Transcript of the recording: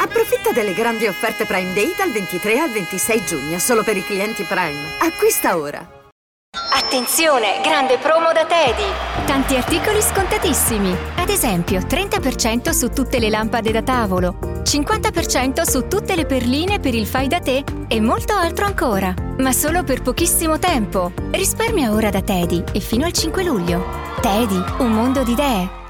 Approfitta delle grandi offerte Prime Day dal 23 al 26 giugno, solo per i clienti Prime. Acquista ora. Attenzione, grande promo da Teddy! Tanti articoli scontatissimi. Ad esempio, 30% su tutte le lampade da tavolo, 50% su tutte le perline per il fai da te e molto altro ancora. Ma solo per pochissimo tempo. Risparmia ora da Teddy e fino al 5 luglio. Teddy, un mondo di idee.